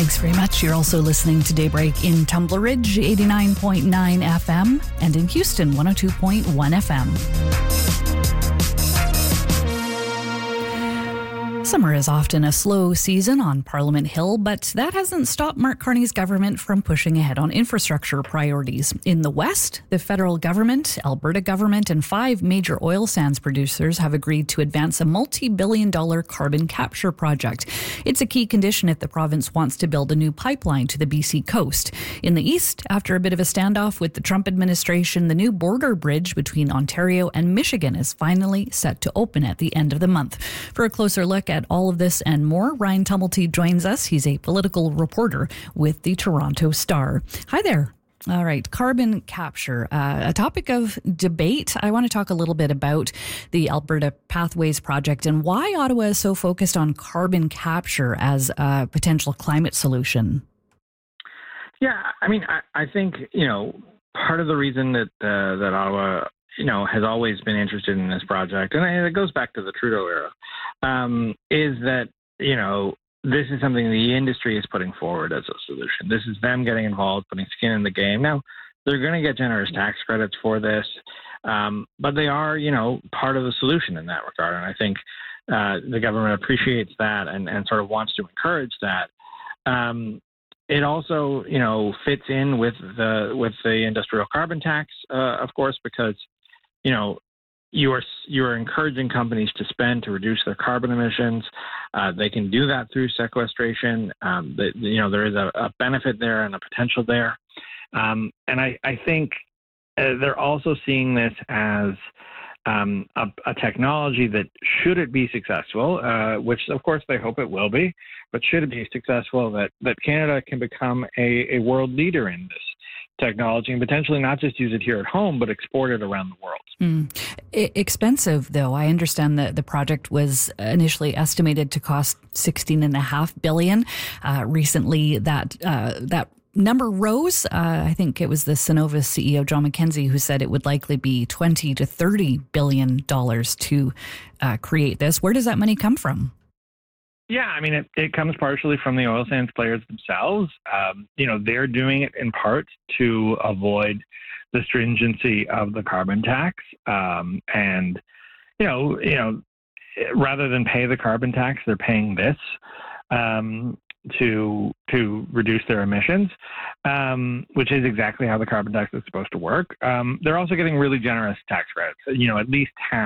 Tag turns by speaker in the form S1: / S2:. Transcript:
S1: Thanks very much. You're also listening to Daybreak in Tumbler Ridge, 89.9 FM, and in Houston, 102.1 FM. Summer is often a slow season on Parliament Hill, but that hasn't stopped Mark Carney's government from pushing ahead on infrastructure priorities. In the West, the federal government, Alberta government, and 5 major oil sands producers have agreed to advance a multi-billion-dollar carbon capture project. It's a key condition if the province wants to build a new pipeline to the BC coast. In the East, after a bit of a standoff with the Trump administration, the new border bridge between Ontario and Michigan is finally set to open at the end of the month. For a closer look at all of this and more, Ryan Tumulty joins us. He's a political reporter with the Toronto Star. Hi there. All right, carbon capture, a topic of debate. I want to talk a little bit about the Alberta Pathways Project and why Ottawa is so focused on carbon capture as a potential climate solution.
S2: Yeah, I mean, I think, part of the reason that Ottawa has always been interested in this project, and it goes back to the Trudeau era, is that, this is something the industry is putting forward as a solution. This is them getting involved, putting skin in the game. Now, they're going to get generous tax credits for this, but they are, part of the solution in that regard. And I think the government appreciates that and sort of wants to encourage that. It also, fits in with the industrial carbon tax, of course, because you are encouraging companies to spend to reduce their carbon emissions. They can do that through sequestration. There is a benefit there and a potential there. And I think they're also seeing this as a technology that, should it be successful, which of course they hope it will be, but should it be successful, that Canada can become a world leader in this technology and potentially not just use it here at home, but export it around the world.
S1: Expensive, though. I understand that the project was initially estimated to cost $16.5 billion. Recently, that number rose. I think it was the Cenovus CEO, John McKenzie, who said it would likely be $20 to $30 billion to create this. Where does that money come from?
S2: Yeah, I mean, it comes partially from the oil sands players themselves. They're doing it in part to avoid the stringency of the carbon tax. And rather than pay the carbon tax, they're paying this to reduce their emissions, which is exactly how the carbon tax is supposed to work. They're also getting really generous tax credits, at least half